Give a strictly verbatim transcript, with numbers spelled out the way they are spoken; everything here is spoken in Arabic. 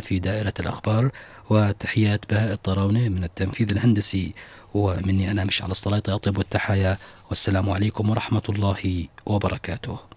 في دائرة الأخبار، وتحيات بهاء الطراونة من التنفيذ الهندسي، ومني أنا مشعل السلايطة أطيب التحايا، والسلام عليكم ورحمة الله وبركاته.